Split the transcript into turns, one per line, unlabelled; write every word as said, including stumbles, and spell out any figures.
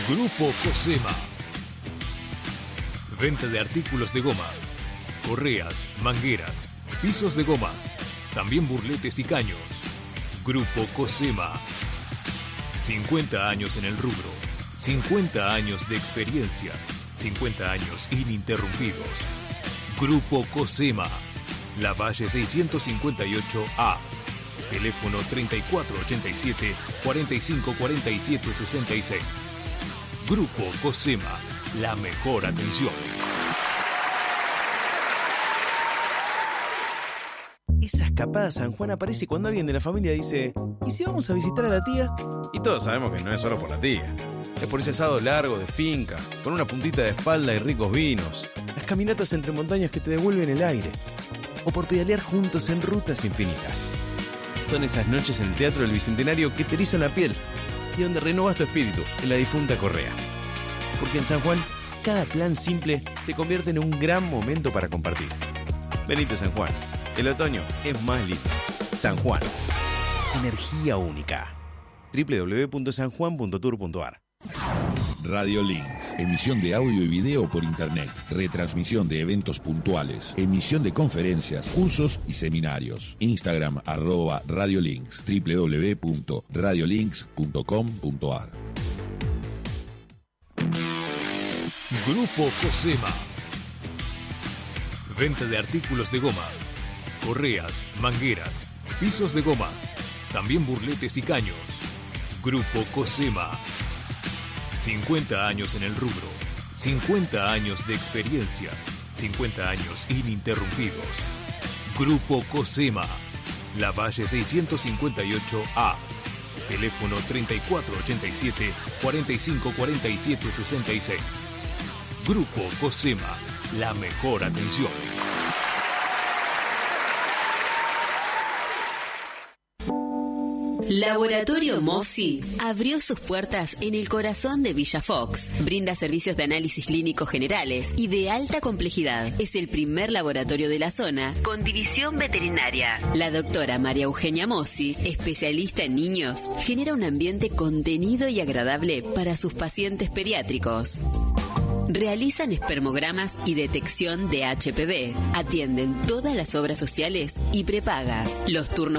Grupo Cosema. Venta de artículos de goma, correas, mangueras, pisos de goma, también burletes y caños. Grupo Cosema. cincuenta años en el rubro, cincuenta años de experiencia, cincuenta años ininterrumpidos. Grupo Cosema. Lavalle seiscientos cincuenta y ocho A. Teléfono treinta y cuatro ochenta y siete, cuarenta y cinco cuarenta y siete sesenta y seis. Grupo Cosema, la mejor atención.
Esa escapada a San Juan aparece cuando alguien de la familia dice: ¿y si vamos a visitar a la tía?
Y todos sabemos que no es solo por la tía.
Es por ese asado largo de finca, con una puntita de espalda y ricos vinos. Las caminatas entre montañas que te devuelven el aire. O por pedalear juntos en rutas infinitas. Son esas noches en el Teatro del Bicentenario que te erizan la piel y donde renovas tu espíritu en la difunta Correa. Porque en San Juan, cada plan simple se convierte en un gran momento para compartir. Venite a San Juan. El otoño es más lindo. San Juan. Energía única. doble u doble u doble u punto san juan punto tour punto a r.
Radio Links, emisión de audio y video por internet, retransmisión de eventos puntuales, emisión de conferencias, cursos y seminarios. Instagram arroba Radio Links, doble u doble u doble u punto radio links punto com punto a r.
Grupo Cosema. Venta de artículos de goma, correas, mangueras, pisos de goma, también burletes y caños. Grupo Cosema. cincuenta años en el rubro, cincuenta años de experiencia, cincuenta años ininterrumpidos. Grupo Cosema. Lavalle seiscientos cincuenta y ocho A. Teléfono treinta y cuatro ochenta y siete, cuarenta y cinco cuarenta y siete sesenta y seis. Grupo Cosema, la mejor atención.
Laboratorio Mossi abrió sus puertas en el corazón de Villa Fox. Brinda servicios de análisis clínicos generales y de alta complejidad. Es el primer laboratorio de la zona con división veterinaria. La doctora María Eugenia Mossi, especialista en niños, genera un ambiente contenido y agradable para sus pacientes pediátricos. Realizan espermogramas y detección de H P V. Atienden todas las obras sociales y prepagas. Los turnos